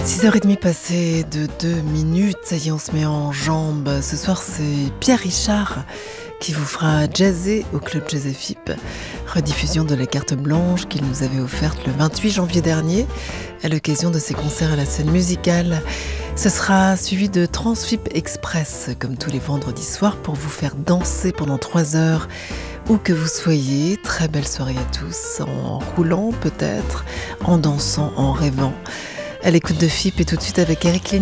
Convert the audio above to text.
6h30 passées de 2 minutes, ça y est, on se met en jambes. Ce soir, c'est Pierre Richard qui vous fera jazzer au Club Jazz FIP. Rediffusion de la carte blanche qu'il nous avait offerte le 28 janvier dernier à l'occasion de ses concerts à la scène musicale. Ce sera suivi de Transfip Express, comme tous les vendredis soirs, pour vous faire danser pendant 3 heures. Où que vous soyez, très belle soirée à tous, en roulant peut-être, en dansant, en rêvant. À l'écoute de FIP et tout de suite avec Eric Lénine.